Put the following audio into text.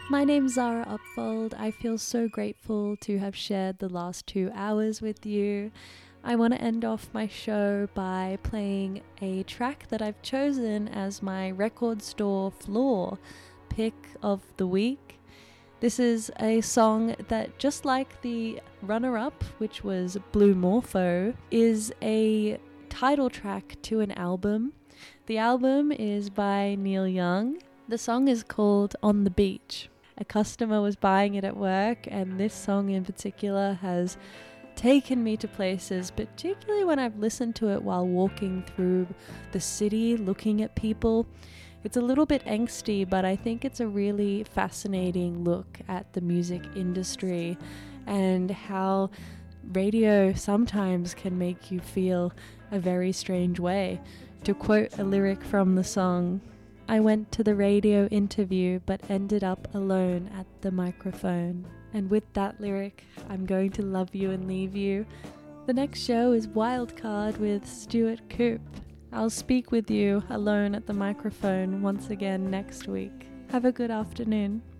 My name's Zara Upfold. I feel so grateful to have shared the last 2 hours with you. I want to end off my show by playing a track that I've chosen as my record store floor pick of the week. This is a song that, just like the runner-up, which was Blue Morpho, is a title track to an album. The album is by Neil Young. The song is called On the Beach. A customer was buying it at work, and this song in particular has taken me to places, particularly when I've listened to it while walking through the city looking at people. It's a little bit angsty, but I think it's a really fascinating look at the music industry and how radio sometimes can make you feel a very strange way. To quote a lyric from the song, I went to the radio interview but ended up alone at the microphone. And with that lyric, I'm going to love you and leave you. The next show is Wildcard with Stuart Coop. I'll speak with you alone at the microphone once again next week. Have a good afternoon.